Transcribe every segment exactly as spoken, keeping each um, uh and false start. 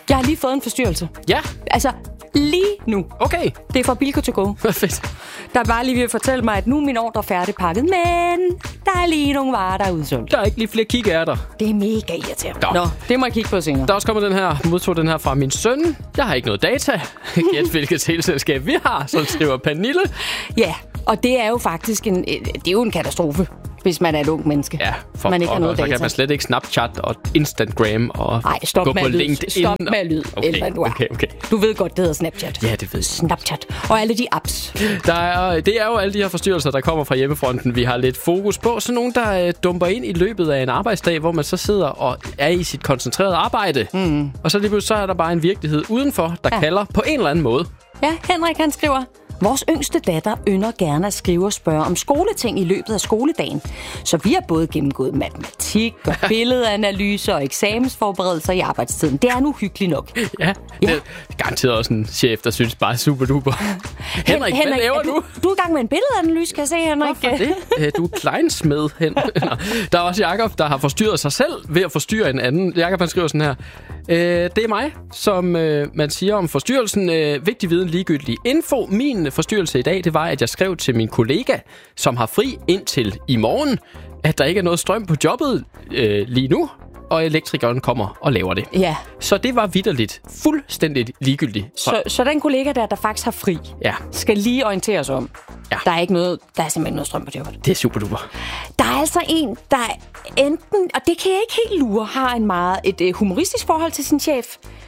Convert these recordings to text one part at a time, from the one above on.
Jeg har lige fået en forstyrrelse. Ja. Altså, lige nu. Okay. Det er fra Bilko to go. Fedt. Der er bare lige ved at fortælle mig, at nu er min ordre færdigpakket, men der er lige nogle varer, der er udsolgt. Der er ikke lige flere kikærter. Det er mega irriterende. Nå. Nå, det må jeg kigge på senere. Der er også kommet den her, modtog den her fra min søn. Jeg har ikke noget data. Gæt hvilket teleselskab vi har, som skriver Pernille. Ja, og det er jo faktisk en, det er jo en katastrofe, hvis man er et ung menneske. Ja, for man ikke har noget så data. kan man slet ikke Snapchat og Instagram og Ej, stop gå med på lyd. LinkedIn. Stop med lyd, okay, eller hvad du er. okay, okay. Du ved godt, det hedder Snapchat. Ja, det ved jeg. Snapchat. Og alle de apps. Der er, det er jo alle de her forstyrrelser, der kommer fra hjemmefronten, vi har lidt fokus på. Så nogen, der øh, dumper ind i løbet af en arbejdsdag, hvor man så sidder og er i sit koncentrerede arbejde. Mm. Og så lige pludselig så er der bare en virkelighed udenfor, der ja. kalder på en eller anden måde. Ja, Henrik han skriver: vores yngste datter ynder gerne at skrive og spørge om skoleting i løbet af skoledagen. Så vi har både gennemgået matematik og billedanalyser og eksamensforberedelser i arbejdstiden. Det er nu hyggeligt nok. Ja, det er garanteret også en chef, der synes bare super duper. Henrik, Henrik, hvad laver du? du? Du er i gang med en billedanalyse, kan jeg se, Henrik. Hvorfor det? Du er kleinsmed, hen. Der er også Jakob, der har forstyrret sig selv ved at forstyrre en anden. Jakob, han skriver sådan her: det er mig, som man siger om forstyrrelsen. Vigtig viden, ligegyldig info. Min forstyrrelse i dag, det var, at jeg skrev til min kollega, som har fri indtil i morgen, at der ikke er noget strøm på jobbet øh, lige nu, og elektrikeren kommer og laver det. Ja. Så det var vitterligt fuldstændig ligegyldigt. Så, så den kollega der, der faktisk har fri, ja. skal lige orienteres om. Ja. Der er ikke noget, der er simpelthen noget strøm på jobbet. Det er super duper. Der er altså en, der enten, og det kan jeg ikke helt lure, har en meget et uh, humoristisk forhold til sin chef,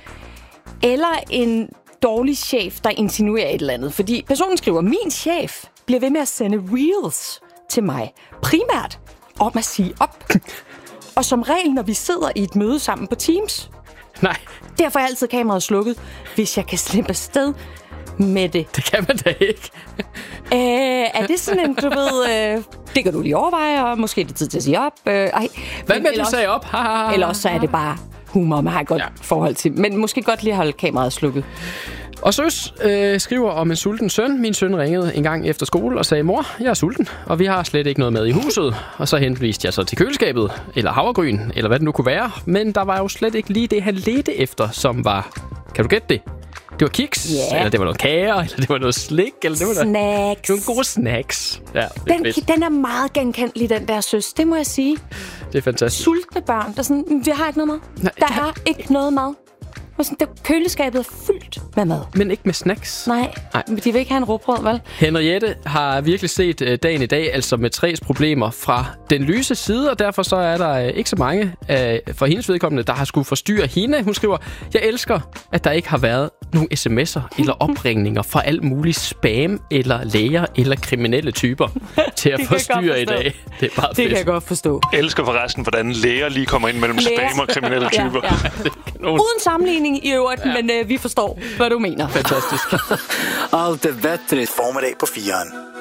eller en dårlig chef, der insinuerer et eller andet. Fordi personen skriver: min chef bliver ved med at sende reels til mig, primært om at sige op. Og som regel, når vi sidder i et møde sammen på Teams. Nej. Derfor er altid kameraet slukket, hvis jeg kan slippe afsted med det. Det kan man da ikke. Æh, er det sådan en, du ved, øh, det kan du lige overveje, og måske er det tid til at sige op. Øh, ej. Hvad med, at du også, sagde op? Eller også så er det bare humor, man har et godt ja. forhold til. Men måske godt lige holde kameraet slukket. Og søs øh, skriver om en sulten søn. Min søn ringede en gang efter skole og sagde: mor, jeg er sulten, og vi har slet ikke noget mad i huset. Og så henviste jeg så til køleskabet, eller havregryn, eller hvad det nu kunne være. Men der var jo slet ikke lige det, han ledte efter, som var... Kan du gætte det? Det var kiks, yeah. eller det var noget kager, eller det var noget slik, eller det var snacks. Noget, det var gode snacks. Ja, den, den er meget genkendelig, den der søs. Det må jeg sige. Det er fantastisk. Sultne børn, der er sådan: vi har ikke noget mad. Nej, der er ikke noget mad. Og sådan, det, køleskabet er fyldt med mad. Men ikke med snacks. Nej, Nej. De vil ikke have en råbrød, vel? Henriette har virkelig set uh, dagen i dag, altså med tres problemer fra den lyse side, og derfor så er der uh, ikke så mange uh, for hendes vedkommende, der har skulle forstyrre hende. Hun skriver: jeg elsker, at der ikke har været nogle sms'er eller opringninger fra alt muligt spam eller læger eller kriminelle typer til at forstyrre i dag. Det er bare det fedt. kan jeg godt forstå. Jeg elsker forresten, hvordan læger lige kommer ind mellem læger. spam og kriminelle typer. Ja, ja. Uden sammenligning i øvrigt, ja. men øh, vi forstår, hvad du mener. Fantastisk. Allt är bättre. Formiddag på Firen.